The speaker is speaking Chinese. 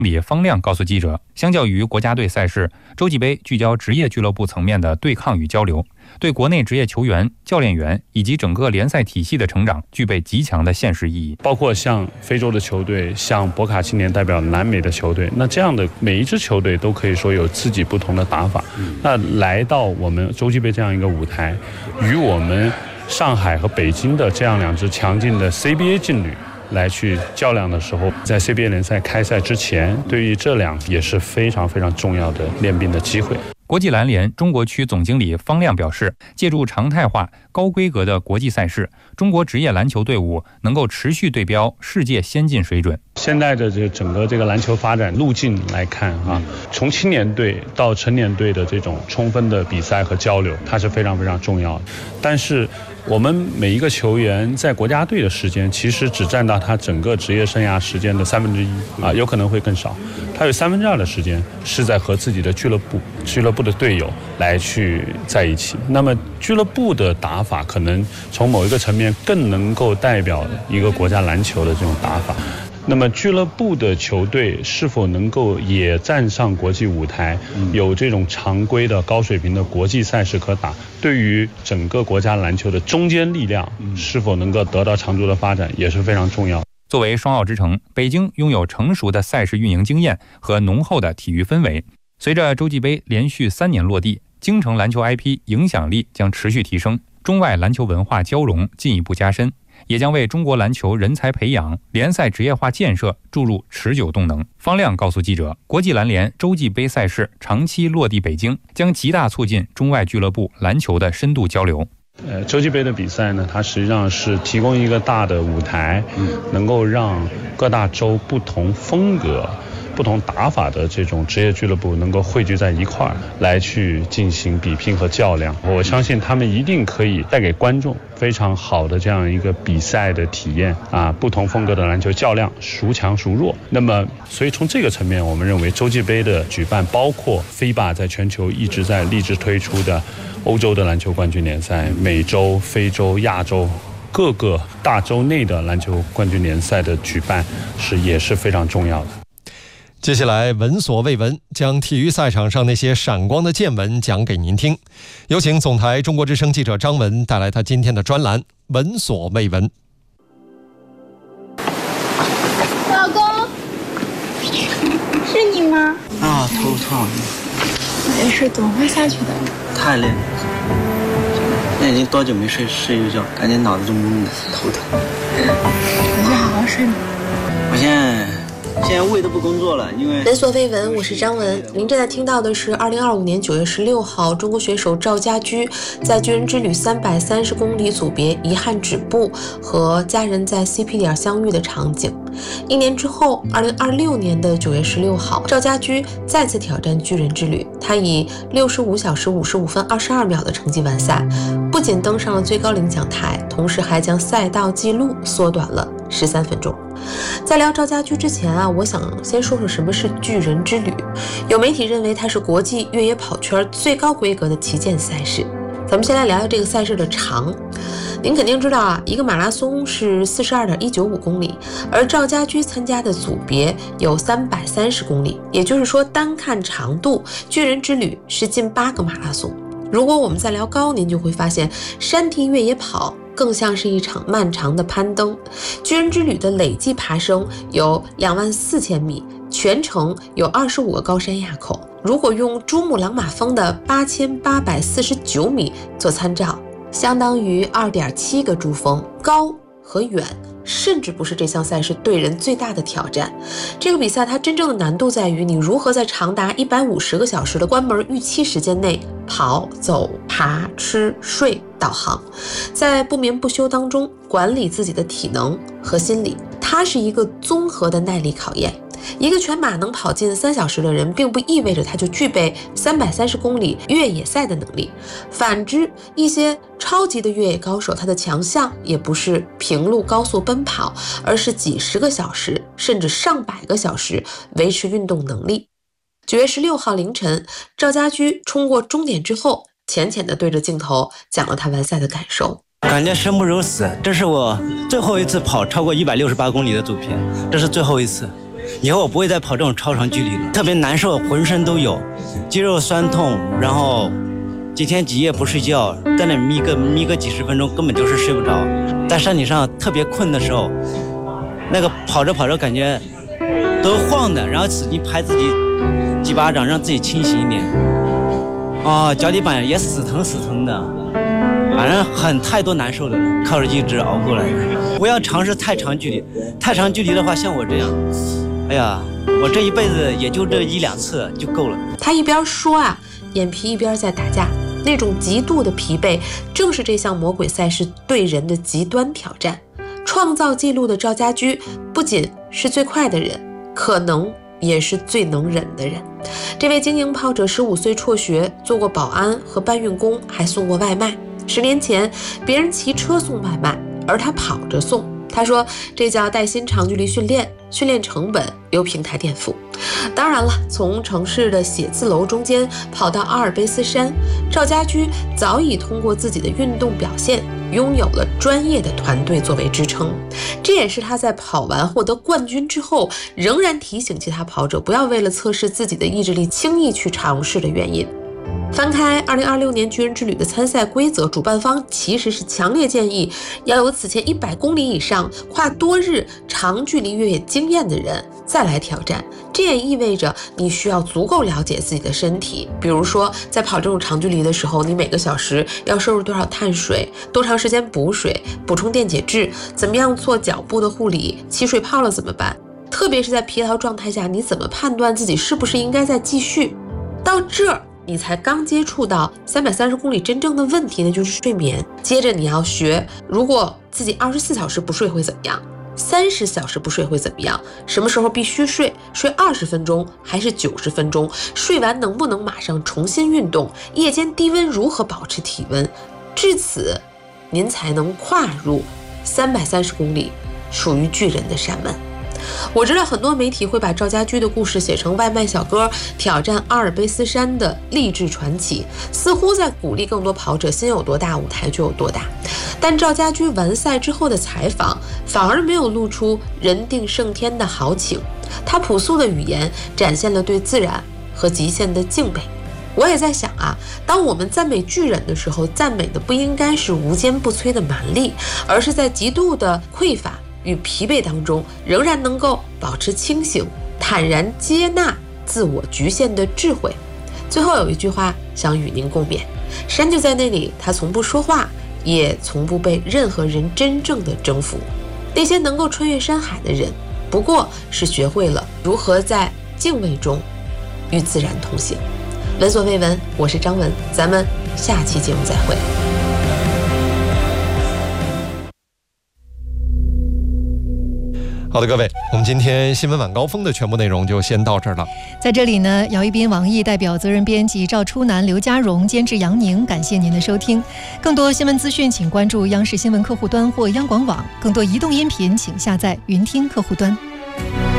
李方亮告诉记者，相较于国家队赛事，洲际杯聚焦职业俱乐部层面的对抗与交流，对国内职业球员、教练员以及整个联赛体系的成长具备极强的现实意义。 包括像非洲的球队，像博卡青年代表南美的球队，那这样的每一支球队都可以说有自己不同的打法。那来到我们洲际杯这样一个舞台，与我们上海和北京的这样两支强劲的 CBA 劲旅来去较量的时候，在 CBA 联赛开赛之前，对于这两也是非常非常重要的练兵的机会。 国际篮联中国区总经理方亮表示，借助常态化、高规格的国际赛事，中国职业篮球队伍能够持续对标世界先进水准。 现在的整个篮球发展路径来看啊，从青年队到成年队的这种充分的比赛和交流，它是非常非常重要的。但是我们每一个球员在国家队的时间，其实只占到他整个职业生涯时间的1/3啊，有可能会更少。他有2/3的时间是在和自己的俱乐部的队友来去在一起。那么俱乐部的打法可能从某一个层面更能够代表一个国家篮球的这种打法。那么俱乐部的球队是否能够也站上国际舞台，有这种常规的高水平的国际赛事可打，对于整个国家篮球的中坚力量是否能够得到长足的发展也是非常重要。 作为双奥之城，北京拥有成熟的赛事运营经验和浓厚的体育氛围。随着洲际杯连续3年落地，京城篮球 IP 影响力将持续提升，中外篮球文化交融进一步加深，也将为中国篮球人才培养、联赛职业化建设注入持久动能。方亮告诉记者，国际篮联洲际杯赛事长期落地北京，将极大促进中外俱乐部篮球的深度交流。 洲际杯的比赛呢，它实际上是提供一个大的舞台，能够让各大洲不同风格、不同打法的这种职业俱乐部能够汇聚在一块儿，来去进行比拼和较量。我相信他们一定可以带给观众非常好的这样一个比赛的体验啊，不同风格的篮球较量，孰强孰弱。那么，所以从这个层面，我们认为洲际杯的举办，包括 FIBA 在全球一直在励志推出的欧洲的篮球冠军联赛、美洲、非洲、亚洲各个大洲内的篮球冠军联赛的举办也是非常重要的。 接下来闻所未闻，将体育赛场上那些闪光的见闻讲给您听。有请总台中国之声记者张文带来他今天的专栏闻所未闻。 老公，是你吗？ 啊，头痛。 没事，总会下去的。 太累了，那已经多久没睡一觉，感觉脑子就懵的，头疼。 回去好好睡吧。 我现在胃都不工作了，因为闻所未闻，我是张文。您正在听到的是2025年9月16号，中国选手赵家驹在巨人之旅330公里组别遗憾止步，和家人在 CP 点相遇的场景。1年之后，2026年的9月16号，赵家驹再次挑战巨人之旅，他以65小时55分22秒的成绩完赛，不仅登上了最高领奖台，同时还将赛道纪录缩短了13分钟。在聊赵家驹之前我想先说说什么是巨人之旅。有媒体认为它是国际越野跑圈最高规格的旗舰赛事。咱们先来聊聊这个赛事的长。您肯定知道一个马拉松是42.195公里，而赵家驹参加的组别有330公里，也就是说单看长度，巨人之旅是近8个马拉松。如果我们再聊高，您就会发现山地越野跑更像是一场漫长的攀登。巨人之旅的累计爬升有24000米，全程有25个高山垭口。如果用珠穆朗玛峰的8849米做参照，相当于2.7个珠峰，高和远甚至不是这项赛事对人最大的挑战。这个比赛它真正的难度在于你如何在长达150个小时的关门预期时间内跑、走、爬、吃、睡、导航，在不眠不休当中管理自己的体能和心理。它是一个综合的耐力考验。一个全马能跑进3小时的人，并不意味着他就具备330公里越野赛的能力。反之，一些超级的越野高手，他的强项也不是平路高速奔跑，而是几十个小时甚至上百个小时维持运动能力。9月16号凌晨，赵家驹冲过终点之后，浅浅地对着镜头讲了他完赛的感受。 感觉生不如死，这是我最后一次跑超过168公里的组别，这是最后一次。 以后我不会再跑这种超长距离了，特别难受，浑身都有肌肉酸痛，然后几天几夜不睡觉，在那眯个几十分钟，根本就是睡不着。在山顶上特别困的时候，那个跑着感觉都晃的，然后使劲拍自己几巴掌，让自己清醒一点。脚底板也死疼的，反正太多难受的了，靠着意志熬过来的。不要尝试太长距离的话，像我这样，哎呀，我这一辈子也就这1-2次就够了。 他一边说啊，眼皮一边在打架，那种极度的疲惫，正是这项魔鬼赛事对人的极端挑战。创造纪录的赵家驹不仅是最快的人，可能也是最能忍的人。这位精英跑者15岁辍学，做过保安和搬运工，还送过外卖。10年前，别人骑车送外卖，而他跑着送。他说这叫带薪长距离训练，训练成本由平台垫付。当然了，从城市的写字楼中间跑到阿尔卑斯山，赵家驹早已通过自己的运动表现拥有了专业的团队作为支撑。这也是他在跑完获得冠军之后，仍然提醒其他跑者不要为了测试自己的意志力轻易去尝试的原因。翻开2026年巨人之旅的参赛规则，主办方其实是强烈建议要有此前100公里以上跨多日长距离越野经验的人再来挑战。这也意味着你需要足够了解自己的身体，比如说在跑这种长距离的时候，你每个小时要摄入多少碳水，多长时间补水，补充电解质，怎么样做脚部的护理，起水泡了怎么办？特别是在疲劳状态下，你怎么判断自己是不是应该再继续？到这儿你才刚接触到330公里真正的问题，那就是睡眠。接着你要学，如果自己24小时不睡会怎么样，30小时不睡会怎么样，什么时候必须睡20分钟还是90分钟，睡完能不能马上重新运动，夜间低温如何保持体温。至此您才能跨入330公里属于巨人的山门。我知道很多媒体会把赵家驹的故事写成外卖小哥挑战阿尔卑斯山的励志传奇，似乎在鼓励更多跑者心有多大舞台就有多大。但赵家驹完赛之后的采访反而没有露出人定胜天的豪情，他朴素的语言展现了对自然和极限的敬佩。我也在想啊，当我们赞美巨人的时候，赞美的不应该是无坚不摧的蛮力，而是在极度的匮乏与疲惫当中仍然能够保持清醒，坦然接纳自我局限的智慧。最后有一句话想与您共勉，山就在那里，他从不说话，也从不被任何人真正的征服。那些能够穿越山海的人，不过是学会了如何在敬畏中与自然同行。闻所未闻，我是张文，咱们下期节目再会。 好的，各位，我们今天新闻晚高峰的全部内容就先到这儿了。 在这里呢，姚一斌、王毅代表责任编辑赵初南、刘家荣，监制杨宁，感谢您的收听。更多新闻资讯，请关注央视新闻客户端或央广网；更多移动音频，请下载云听客户端。